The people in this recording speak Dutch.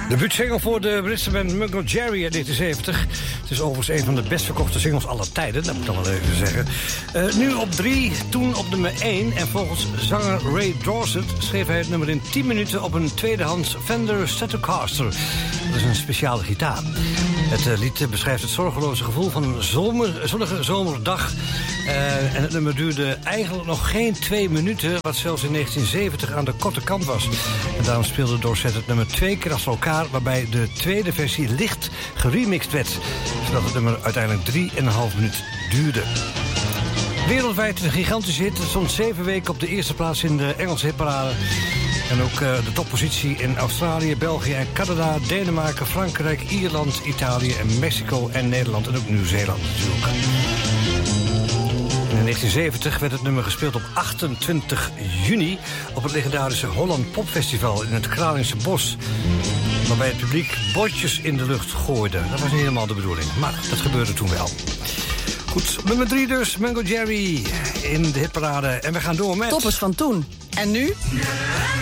De debuutsingle voor de Britse band Mungo Jerry uit 1970. Het is overigens een van de best verkochte singles aller tijden, dat moet ik dan wel even zeggen. Nu op 3, toen op nummer 1. En volgens zanger Ray Dorset schreef hij het nummer in 10 minuten op een tweedehands Fender Stratocaster. Dat is een speciale gitaar. Het lied beschrijft het zorgeloze gevoel van een zonnige zomerdag. En het nummer duurde eigenlijk nog geen 2 minuten... wat zelfs in 1970 aan de korte kant was. En daarom speelde Dorset het nummer 2 keer achter elkaar... waarbij de tweede versie licht geremixed werd... zodat het nummer uiteindelijk 3,5 minuten duurde. Wereldwijd een gigantische hit. Het stond 7 weken op de eerste plaats in de Engelse hitparade. En ook de toppositie in Australië, België en Canada... Denemarken, Frankrijk, Ierland, Italië en Mexico en Nederland... en ook Nieuw-Zeeland natuurlijk. In 1970 werd het nummer gespeeld op 28 juni... op het legendarische Holland Popfestival in het Kralingse Bos... waarbij het publiek bordjes in de lucht gooide. Dat was niet helemaal de bedoeling, maar dat gebeurde toen wel. Goed, nummer 3 dus, Mungo Jerry in de hitparade. En we gaan door met... Toppers van toen. En nu?